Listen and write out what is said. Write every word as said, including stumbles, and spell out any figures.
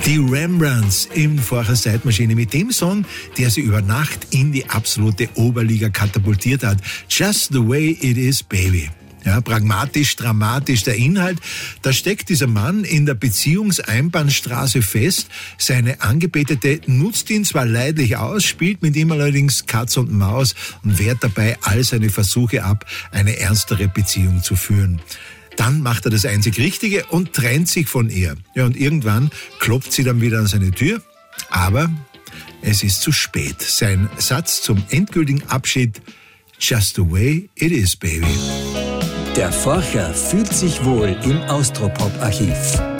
Die Rembrandts im Vorher Zeitmaschine mit dem Song, der sie über Nacht in die absolute Oberliga katapultiert hat. Just the way it is, baby. Ja, pragmatisch, dramatisch der Inhalt. Da steckt dieser Mann in der Beziehungseinbahnstraße fest. Seine Angebetete nutzt ihn zwar leidlich aus, spielt mit ihm allerdings Katz und Maus und wehrt dabei all seine Versuche ab, eine ernstere Beziehung zu führen. Dann macht er das einzig Richtige und trennt sich von ihr. Ja, und irgendwann klopft sie dann wieder an seine Tür. Aber es ist zu spät. Sein Satz zum endgültigen Abschied: Just the way it is, baby. Der Forscher fühlt sich wohl im Austropop-Archiv.